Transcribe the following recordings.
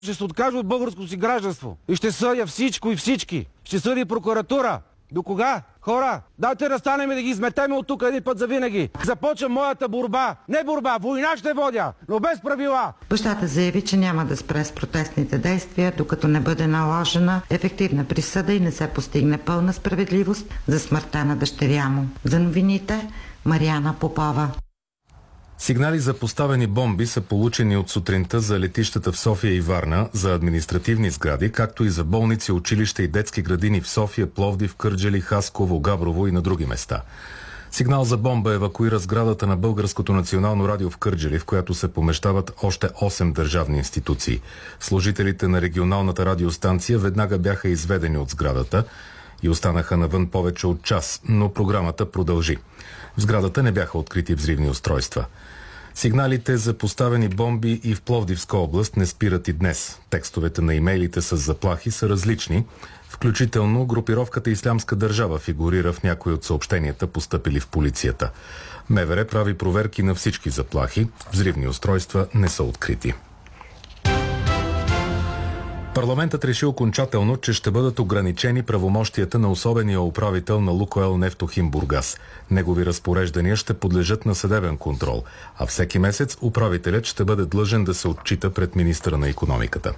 ще се откажа от българското си гражданство. И ще съдя всичко и всички. Ще съди прокуратура. До кога? Хора, дайте да станем и да ги изметеме от тук един път за винаги. Започвам моята борба. Не борба, война ще водя, но без правила. Бащата заяви, че няма да спре с протестните действия, докато не бъде наложена ефективна присъда и не се постигне пълна справедливост за смъртта на дъщеря му. За новините, Мариана Попова. Сигнали за поставени бомби са получени от сутринта за летищата в София и Варна, за административни сгради, както и за болници, училища и детски градини в София, Пловдив, Кърджали, Хасково, Габрово и на други места. Сигнал за бомба евакуира сградата на Българското национално радио в Кърджали, в която се помещават още 8 държавни институции. Служителите на регионалната радиостанция веднага бяха изведени от сградата и останаха навън повече от час, но програмата продължи. В сградата не бяха открити взривни устройства. Сигналите за поставени бомби и в Пловдивска област не спират и днес. Текстовете на имейлите с заплахи са различни, включително групировката Ислямска държава фигурира в някои от съобщенията, постъпили в полицията. МВР прави проверки на всички заплахи. Взривни устройства не са открити. Парламентът реши окончателно, че ще бъдат ограничени правомощията на особения управител на Лукойл Нефтохим Бургас. Негови разпореждания ще подлежат на съдебен контрол, а всеки месец управителят ще бъде длъжен да се отчита пред министъра на икономиката.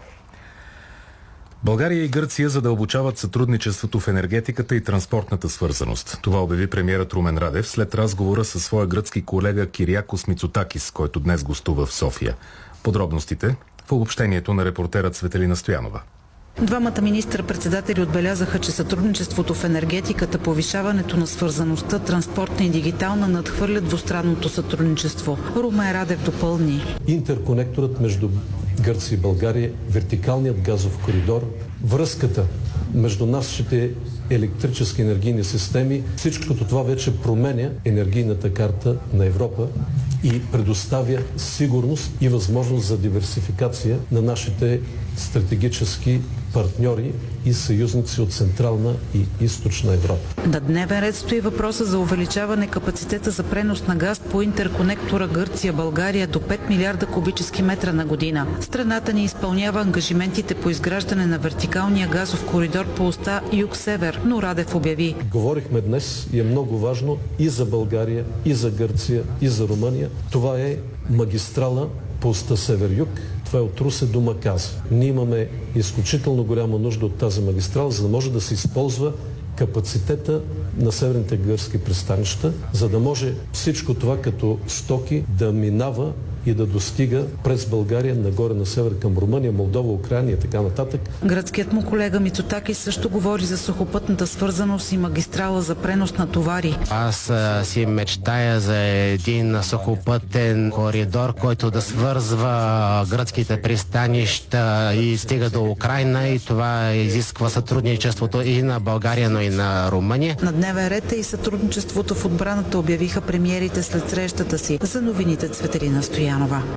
България и Гърция задълбочават сътрудничеството в енергетиката и транспортната свързаност. Това обяви премиерът Румен Радев след разговора със своя гръцки колега Кириакос Мицотакис, който днес гостува в София. Подробностите в обобщението на репортера Цветелина Стоянова. Двамата министър-председатели отбелязаха, че сътрудничеството в енергетиката, повишаването на свързаността, транспортна и дигитална надхвърлят двустранното сътрудничество. Румен Радев допълни. Интерконекторът между Гърция и България, вертикалният газов коридор, връзката между нашите електрически енергийни системи, всичкото това вече променя енергийната карта на Европа и предоставя сигурност и възможност за диверсификация на нашите стратегически партньори и съюзници от Централна и Източна Европа. На дневен ред стои въпроса за увеличаване капацитета за пренос на газ по интерконектора Гърция-България до 5 милиарда кубически метра на година. Страната ни изпълнява ангажиментите по изграждане на вертикалния газов коридор по оста юг-север, но Радев обяви. Говорихме днес и е много важно и за България, и за Гърция, и за Румъния. Това е магистрала по оста север-юг. Това е от Русе до Маказа. Ние имаме изключително голяма нужда от тази магистрала, за да може да се използва капацитета на северните гърски пристанища, за да може всичко това като стоки да минава и да достига през България нагоре на север към Румъния, Молдова, Украйна и така нататък. Гръцкият му колега Мицотакис също говори за сухопътната свързаност и магистрала за пренос на товари. Аз си мечтая за един сухопътен коридор, който да свързва гръцките пристанища и стига до Украйна, и това изисква сътрудничеството и на България, но и на Румъния. На дневен ред е и сътрудничеството в отбраната, обявиха премиерите след срещата си. За новините Цветелина Стоянова.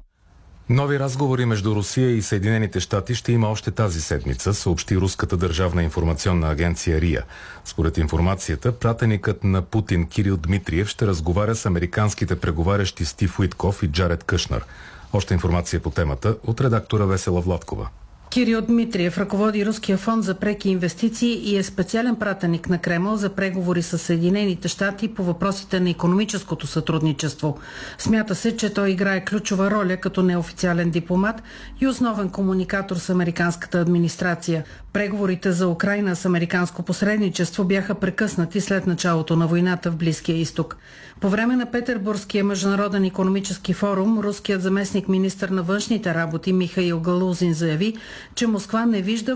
Нови разговори между Русия и Съединените щати ще има още тази седмица, съобщи руската държавна информационна агенция РИА. Според информацията, пратеникът на Путин Кирил Дмитриев ще разговаря с американските преговарящи Стив Уитков и Джаред Кушнер. Още информация по темата от редактора Весела Владкова. Кирил Дмитриев ръководи Руския фонд за преки инвестиции и е специален пратеник на Кремъл за преговори с Съединените щати по въпросите на икономическото сътрудничество. Смята се, че той играе ключова роля като неофициален дипломат и основен комуникатор с американската администрация. Преговорите за Украйна с американско посредничество бяха прекъснати след началото на войната в Близкия изток. По време на Петербургския международен икономически форум, руският заместник министър на външните работи Михаил Галузин заяви, че Москва не вижда